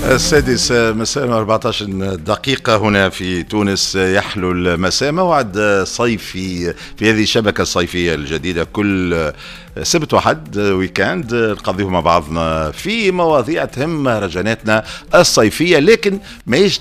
السادس مساء 14 دقيقة هنا في تونس. يحلو المساء، موعد صيفي في هذه الشبكة الصيفية الجديدة. كل سبت وحد ويكاند نقضيه مع بعضنا في مواضيع تهم مهرجاناتنا الصيفية، لكن ما